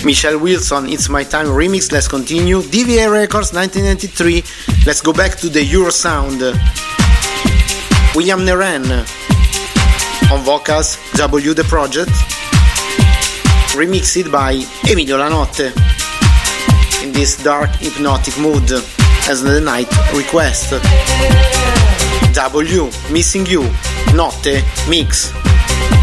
Michelle Wilson, It's My Time remix. Let's continue. DVA Records 1993. Let's go back to the Euro sound. William Neren on vocals, W The Project, remixed by Emilio Lanotte in this dark hypnotic mood as the night request. W, Missing You, Notte, Mix.